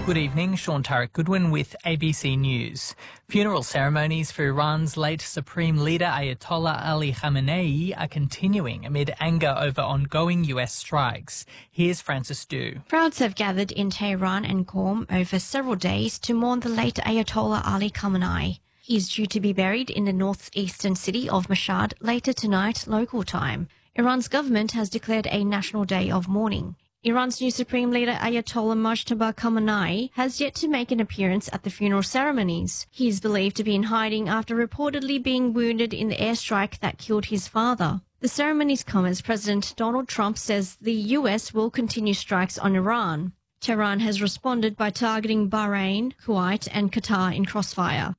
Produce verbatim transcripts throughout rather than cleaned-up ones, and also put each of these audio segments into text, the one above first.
Good evening, Sean Tarek Goodwin with A B C News. Funeral ceremonies for Iran's late Supreme Leader Ayatollah Ali Khamenei are continuing amid anger over ongoing U S strikes. Here's Francis Du. Crowds have gathered in Tehran and Qom over several days to mourn the late Ayatollah Ali Khamenei. He is due to be buried in the northeastern city of Mashhad later tonight, local time. Iran's government has declared a national day of mourning. Iran's new Supreme Leader Ayatollah Mojtaba Khamenei has yet to make an appearance at the funeral ceremonies. He is believed to be in hiding after reportedly being wounded in the airstrike that killed his father. The ceremonies come as President Donald Trump says the U S will continue strikes on Iran. Tehran has responded by targeting Bahrain, Kuwait and Qatar in crossfire.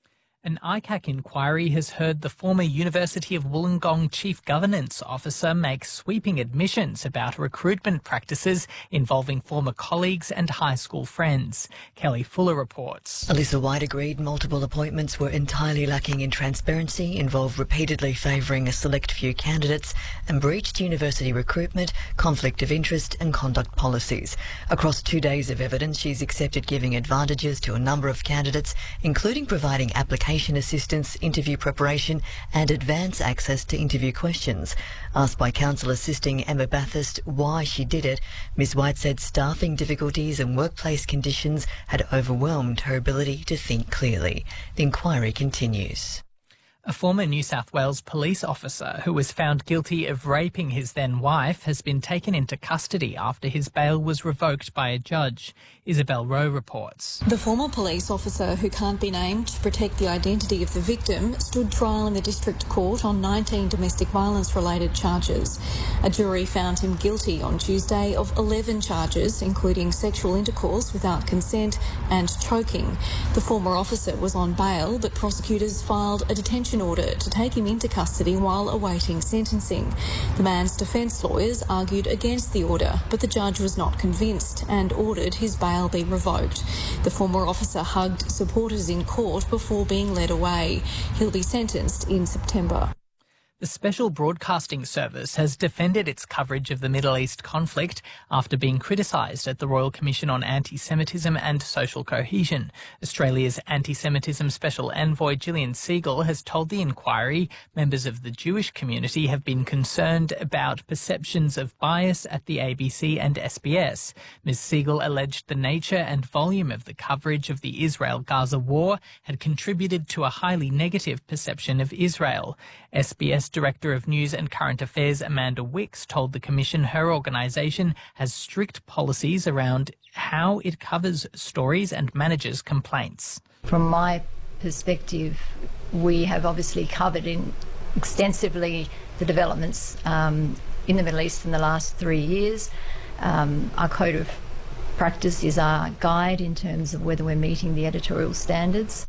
An I C A C inquiry has heard the former University of Wollongong Chief Governance Officer make sweeping admissions about recruitment practices involving former colleagues and high school friends. Kelly Fuller reports. Alyssa White agreed multiple appointments were entirely lacking in transparency, involved repeatedly favouring a select few candidates, and breached university recruitment, conflict of interest and conduct policies. Across two days of evidence, she's accepted giving advantages to a number of candidates, including providing applications assistance, interview preparation and advance access to interview questions. Asked by counsel assisting Emma Bathurst why she did it, Miz White said staffing difficulties and workplace conditions had overwhelmed her ability to think clearly. The inquiry continues. A former New South Wales police officer who was found guilty of raping his then wife has been taken into custody after his bail was revoked by a judge. Isabel Rowe reports. The former police officer, who can't be named to protect the identity of the victim, stood trial in the district court on nineteen domestic violence-related charges. A jury found him guilty on Tuesday of eleven charges, including sexual intercourse without consent and choking. The former officer was on bail, but prosecutors filed a detention order to take him into custody while awaiting sentencing. The man's defence lawyers argued against the order, but the judge was not convinced and ordered his bail be revoked. The former officer hugged supporters in court before being led away. He'll be sentenced in September. The Special Broadcasting Service has defended its coverage of the Middle East conflict after being criticised at the Royal Commission on Anti-Semitism and Social Cohesion. Australia's Anti-Semitism Special Envoy Gillian Siegel has told the inquiry members of the Jewish community have been concerned about perceptions of bias at the A B C and S B S. Miz Siegel alleged the nature and volume of the coverage of the Israel-Gaza war had contributed to a highly negative perception of Israel. S B S Director of News and Current Affairs Amanda Wicks told the Commission her organisation has strict policies around how it covers stories and manages complaints. From my perspective, we have obviously covered in extensively the developments um, in the Middle East in the last three years. Um, our code of practice is our guide in terms of whether we're meeting the editorial standards.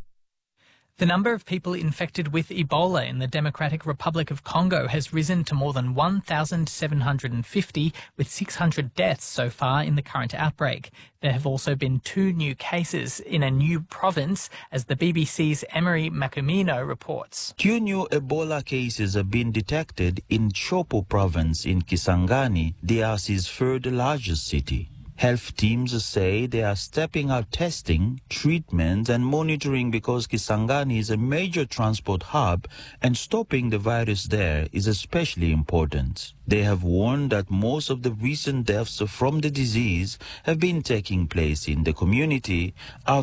The number of people infected with Ebola in the Democratic Republic of Congo has risen to more than one thousand seven hundred fifty, with six hundred deaths so far in the current outbreak. There have also been two new cases in a new province, as the B B C's Emery Macumino reports. Two new Ebola cases have been detected in Chopo province in Kisangani, D R C's third largest city. Health teams say they are stepping up testing, treatment and monitoring because Kisangani is a major transport hub and stopping the virus there is especially important. They have warned that most of the recent deaths from the disease have been taking place in the community